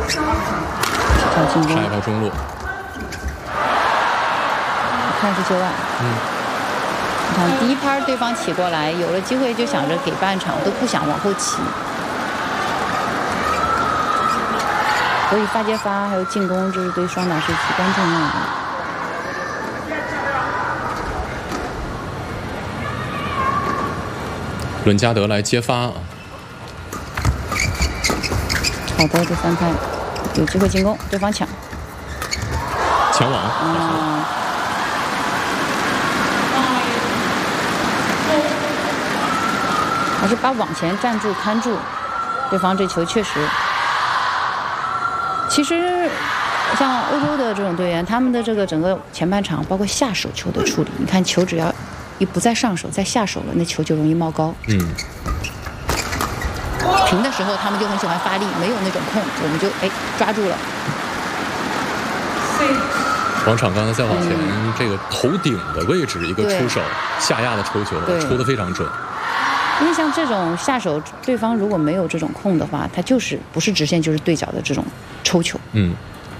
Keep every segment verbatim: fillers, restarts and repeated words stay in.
跳进攻， 杀一炮中路。 看是九万。 嗯。 你看第一拍对方起过来，有了机会就想着给半场，都不想往后起。所以发接发还有进攻，这是对双打是至关重要的。 伦加德来接发啊。 好的，第三拍有机会进攻，对方抢。 抢网。 啊。还是把网前站住看住，对方这球确实。其实，像欧洲的这种队员，他们的这个整个前半场，包括下手球的处理，你看球只要一不再上手，再下手了，那球就容易冒高。 嗯。 平的时候，他们就很喜欢发力，没有那种空，我们就哎抓住了。 王昶刚才再往前，嗯、这个头顶的位置一个出手下压的抽球，抽得非常准。 因为像这种下手，对方如果没有这种空的话，他就是不是直线就是对角的这种抽球。 嗯，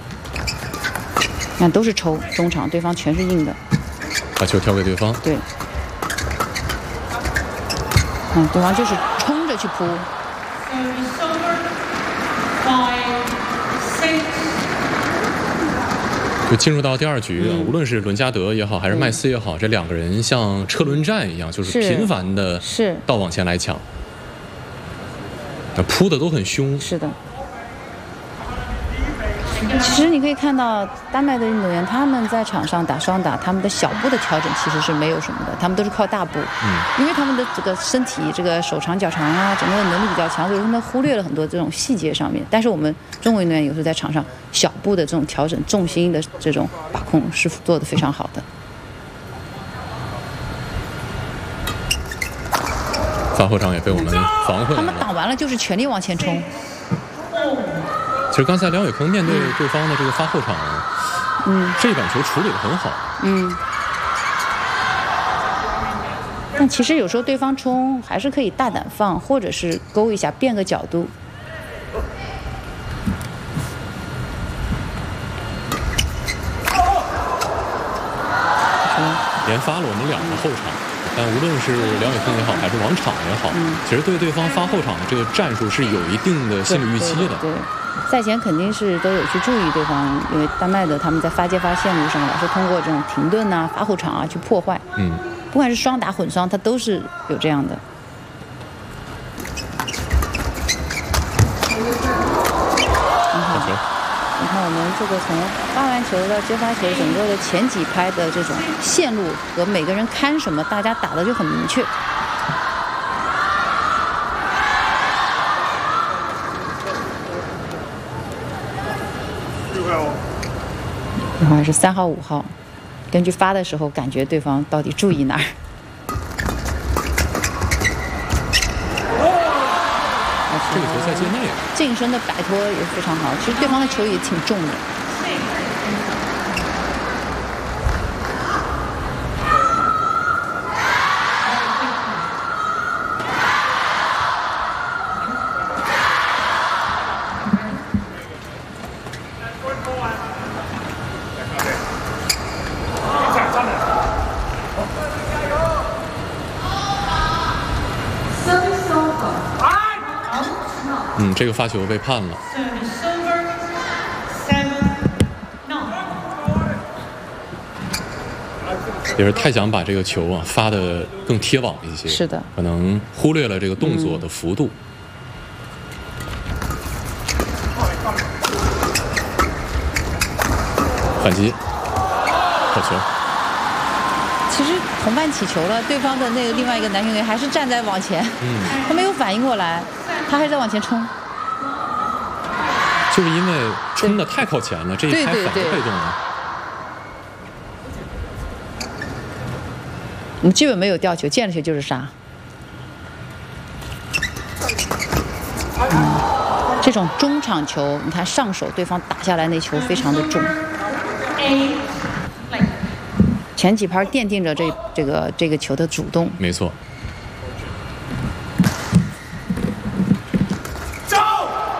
那都是抽中场，对方全是硬的。 把球挑给对方。 对。嗯，对方就是冲着去扑。 就进入到第二局， 嗯、 无论是伦加德也好，还是麦斯也好，嗯、这两个人像车轮战一样，就是频繁的倒往前来抢，扑的都很凶。 是的。其实你可以看到，丹麦的运动员他们在场上打双打，他们的小步的调整其实是没有什么的，他们都是靠大步。 嗯。 因为他们的这个身体、这个手长脚长啊，整个能力比较强，所以他们忽略了很多这种细节上面。但是我们中国运动员有时候在场上小步的这种调整、重心的这种把控是做得非常好的。 发后场也被我们防回来了。 他们挡完了就是全力往前冲。 其实刚才梁伟铿面对对方的这个发后场， 嗯， 这一板球处理得很好， 嗯。但其实有时候对方冲还是可以大胆放，或者是勾一下变个角度。 连发了我们两个后场，但无论是梁伟铿也好，还是王昶也好， 嗯、 其实对对方发后场的这个战术是有一定的心理预期的。 对。对对赛前肯定是都有去注意对方，因为丹麦的他们在发接发线路上老是通过这种停顿啊、发后场啊去破坏。 嗯， 不管是双打混双，它都是有这样的。很好，你看我们这个从发完球到接发球，整个的前几拍的这种线路和每个人看什么，大家打的就很明确。一会儿是三号、五号，根据发的时候感觉对方到底注意哪儿。 这个球在界内， 近身的摆脱也非常好。其实对方的球也挺重的。 嗯，这个发球被判了。也是太想把这个球啊发得更贴网一些， 是的， 可能忽略了这个动作的幅度。嗯、反击，好球。 其实同伴起球了，对方的那个另外一个男运动员还是站在网前， 嗯， 他没有反应过来，他还在往前冲。 就是因为冲得太靠前了，这一拍反而被动了。 我们基本没有吊球，见了球就是杀。嗯，这种中场球，你看上手对方打下来那球非常的重。前几拍奠定着这这个这个球的主动。 没错。